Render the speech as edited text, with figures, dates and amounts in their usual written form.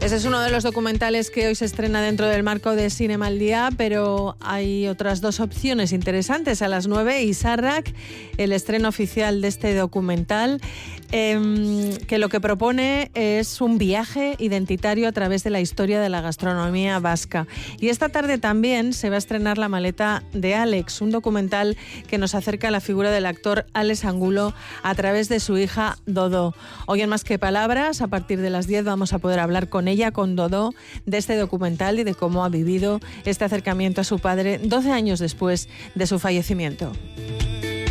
Ese es uno de los documentales que hoy se estrena dentro del marco de Cinema al Día, pero hay otras dos opciones interesantes. A las 9, Izarrak, el estreno oficial de este documental, que lo que propone es un viaje identitario a través de la historia de la gastronomía vasca. Y esta tarde también se va a estrenar La maleta de Alex, un documental que nos acerca a la figura del actor Alex Angulo a través de su hija Dodó. Hoy en Más que Palabras, a partir de las 10, vamos a poder hablar con ella, con Dodó, de este documental y de cómo ha vivido este acercamiento a su padre 12 años después de su fallecimiento.